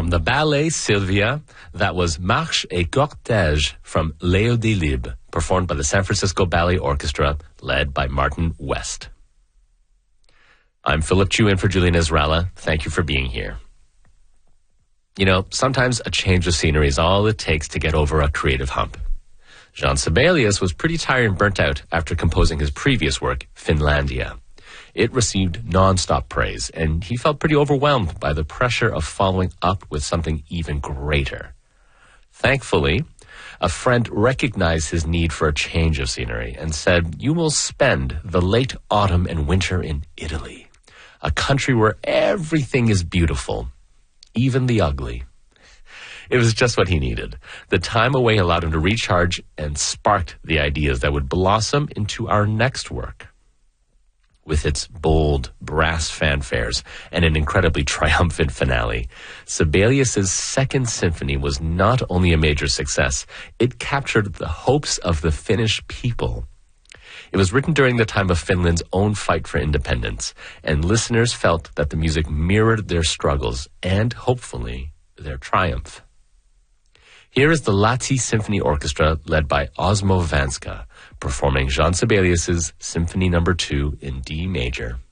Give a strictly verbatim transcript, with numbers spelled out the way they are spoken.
From the ballet Sylvia, that was Marche et Cortège from Léo Delibes, performed by the San Francisco Ballet Orchestra, led by Martin West. I'm Philip Chu in for Julian Israela. Thank you for being here. You know, sometimes a change of scenery is all it takes to get over a creative hump. Jean Sibelius was pretty tired and burnt out after composing his previous work, Finlandia. It received non-stop praise, and he felt pretty overwhelmed by the pressure of following up with something even greater. Thankfully, a friend recognized his need for a change of scenery and said, "You will spend the late autumn and winter in Italy, a country where everything is beautiful, even the ugly." It was just what he needed. The time away allowed him to recharge and sparked the ideas that would blossom into our next work. With its bold brass fanfares and an incredibly triumphant finale, Sibelius's Second Symphony was not only a major success, it captured the hopes of the Finnish people. It was written during the time of Finland's own fight for independence, and listeners felt that the music mirrored their struggles and, hopefully, their triumph. Here is the Lahti Symphony Orchestra led by Osmo Vanska, performing Jean Sibelius's Symphony Number two in D major.